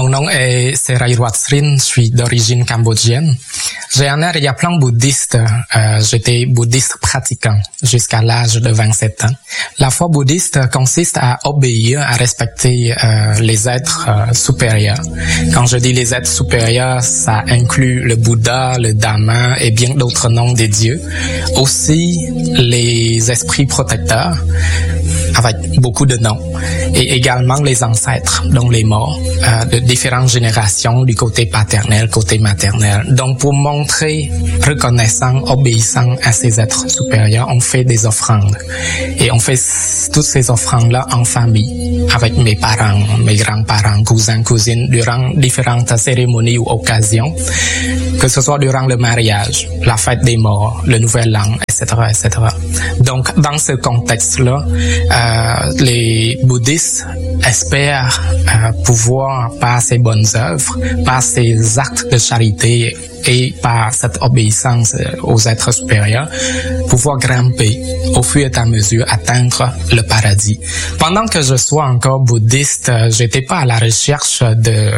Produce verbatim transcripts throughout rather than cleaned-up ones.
Mon nom est Serai Roatsrin, je suis d'origine cambodgienne. J'ai un arrière-plan bouddhiste. Euh, j'étais bouddhiste pratiquant jusqu'à l'âge de vingt-sept ans. La foi bouddhiste consiste à obéir, à respecter euh, les êtres euh, supérieurs. Quand je dis les êtres supérieurs, ça inclut le Bouddha, le Dhamma et bien d'autres noms des dieux. Aussi les esprits protecteurs, avec beaucoup de noms. Et également les ancêtres, donc les morts, euh, de différentes générations, du côté paternel, côté maternel. Donc pour montrer reconnaissant, obéissant à ces êtres supérieurs, on fait des offrandes. Et on fait toutes ces offrandes-là en famille, avec mes parents, mes grands-parents, cousins, cousines, durant différentes cérémonies ou occasions, que ce soit durant le mariage, la fête des morts, le nouvel an, et cetera, et cetera. Donc dans ce contexte-là, euh, les bouddhistes espèrent euh, pouvoir, par ces bonnes œuvres, par ces actes de charité et par cette obéissance aux êtres supérieurs, pouvoir grimper au fur et à mesure, atteindre le paradis. Pendant que je sois encore bouddhiste, j'étais pas à la recherche de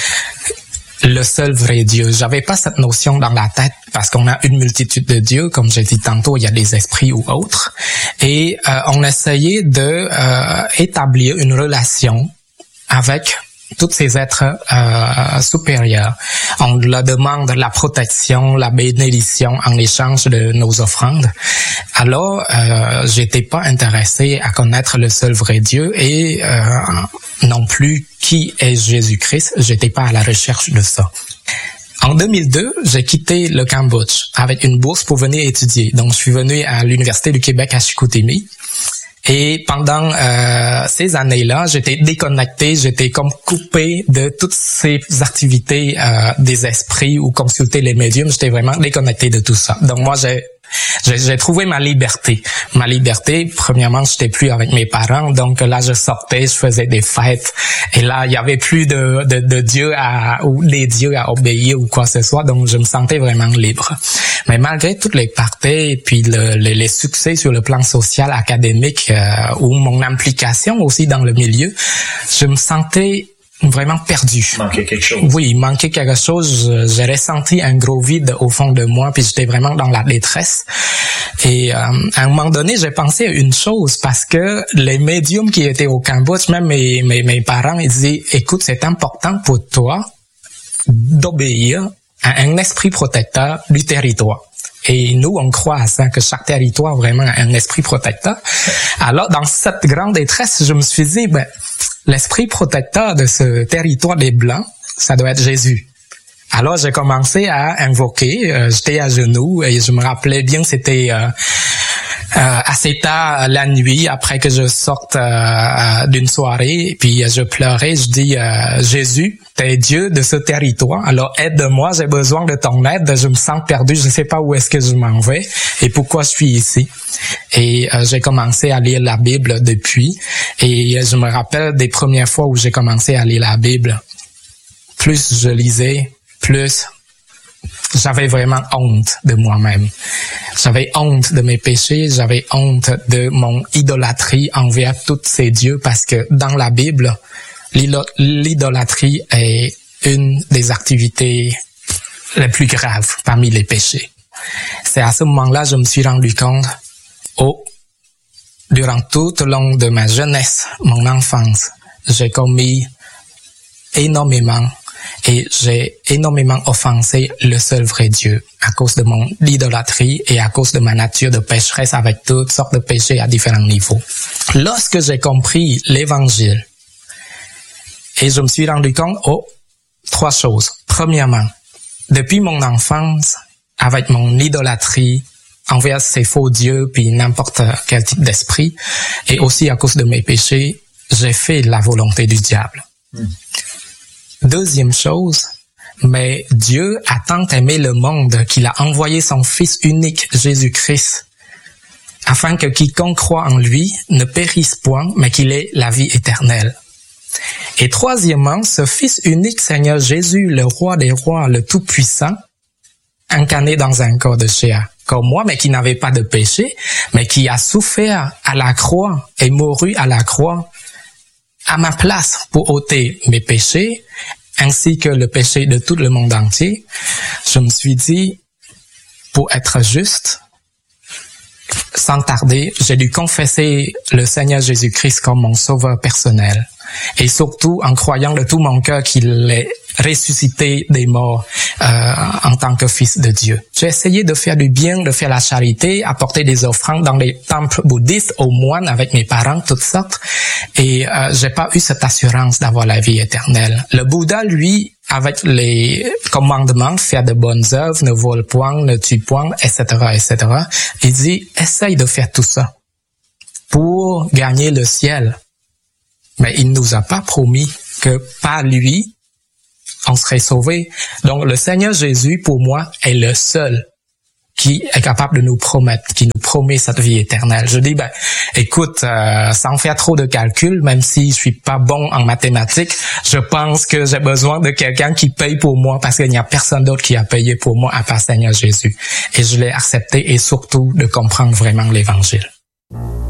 le seul vrai Dieu. J'avais pas cette notion dans la tête parce qu'on a une multitude de dieux, comme j'ai dit tantôt, il y a des esprits ou autres. Et euh, on essayait de euh, établir une relation avec tous ces êtres euh, supérieurs. On leur demande la protection, la bénédiction en échange de nos offrandes. Alors, euh, j'étais pas intéressé à connaître le seul vrai Dieu et euh, non plus qui est Jésus-Christ. J'étais pas à la recherche de ça. En deux mille deux, j'ai quitté le Cambodge avec une bourse pour venir étudier. Donc, je suis venu à l'Université du Québec à Chicoutimi. Et pendant euh, ces années-là, j'étais déconnecté, j'étais comme coupé de toutes ces activités euh, des esprits ou consulter les médiums. J'étais vraiment déconnecté de tout ça. Donc moi, j'ai J'ai, j'ai trouvé ma liberté. Ma liberté, premièrement, j'étais plus avec mes parents, donc là, je sortais, je faisais des fêtes, et là, il y avait plus de, de, de dieux à, ou des dieux à obéir ou quoi que ce soit, donc je me sentais vraiment libre. Mais malgré toutes les parties, et puis le, le, les succès sur le plan social, académique, euh, ou mon implication aussi dans le milieu, je me sentais vraiment perdu. Il manquait quelque chose. Oui, il manquait quelque chose. J'ai ressenti un gros vide au fond de moi, puis j'étais vraiment dans la détresse. Et euh, à un moment donné, j'ai pensé à une chose, parce que les médiums qui étaient au Cambodge, même mes, mes, mes parents, ils disaient, écoute, c'est important pour toi d'obéir à un esprit protecteur du territoire. Et nous, on croit à ça, que chaque territoire vraiment a un esprit protecteur. Alors, dans cette grande détresse, je me suis dit, ben, l'esprit protecteur de ce territoire des Blancs, ça doit être Jésus. Alors, j'ai commencé à invoquer, euh, j'étais à genoux, et je me rappelais bien, c'était euh, euh, assez tard la nuit, après que je sorte euh, d'une soirée, et puis je pleurais, je dis, euh, Jésus, t'es Dieu de ce territoire, alors aide-moi, j'ai besoin de ton aide, je me sens perdu, je ne sais pas où est-ce que je m'en vais, et pourquoi je suis ici. Et euh, j'ai commencé à lire la Bible depuis, et je me rappelle des premières fois où j'ai commencé à lire la Bible, plus je lisais, plus j'avais vraiment honte de moi-même. J'avais honte de mes péchés, j'avais honte de mon idolâtrie envers tous ces dieux, parce que dans la Bible, l'idolâtrie est une des activités les plus graves parmi les péchés. C'est à ce moment-là que je me suis rendu compte, oh, durant tout le long de ma jeunesse, mon enfance, j'ai commis énormément et j'ai énormément offensé le seul vrai Dieu à cause de mon idolâtrie et à cause de ma nature de pécheresse avec toutes sortes de péchés à différents niveaux. Lorsque j'ai compris l'Évangile, et je me suis rendu compte, oh, trois choses. Premièrement, depuis mon enfance, avec mon idolâtrie envers ces faux dieux, puis n'importe quel type d'esprit, et aussi à cause de mes péchés, j'ai fait la volonté du diable. Mm. Deuxième chose, mais Dieu a tant aimé le monde qu'il a envoyé son Fils unique, Jésus-Christ, afin que quiconque croit en lui ne périsse point, mais qu'il ait la vie éternelle. Et troisièmement, ce Fils unique, Seigneur Jésus, le Roi des rois, le Tout-Puissant, incarné dans un corps de chair, comme moi, mais qui n'avait pas de péché, mais qui a souffert à la croix et mouru à la croix à ma place pour ôter mes péchés ainsi que le péché de tout le monde entier, je me suis dit, pour être juste, sans tarder, j'ai dû confesser le Seigneur Jésus-Christ comme mon sauveur personnel. Et surtout en croyant de tout mon cœur qu'il est ressuscité des morts euh, en tant que fils de Dieu. J'ai essayé de faire du bien, de faire la charité, apporter des offrandes dans les temples bouddhistes, aux moines, avec mes parents, toutes sortes. Et euh, j'ai pas eu cette assurance d'avoir la vie éternelle. Le Bouddha, lui, avec les commandements, faire de bonnes œuvres, ne vole point, ne tue point, et cetera, et cetera, il dit, essaye de faire tout ça pour gagner le ciel. Mais il nous a pas promis que par lui, on serait sauvé. Donc, le Seigneur Jésus, pour moi, est le seul qui est capable de nous promettre, qui nous promet cette vie éternelle. Je dis, ben, écoute, euh, sans faire trop de calculs, même si je suis pas bon en mathématiques, je pense que j'ai besoin de quelqu'un qui paye pour moi, parce qu'il n'y a personne d'autre qui a payé pour moi à part Seigneur Jésus. Et je l'ai accepté, et surtout de comprendre vraiment l'Évangile.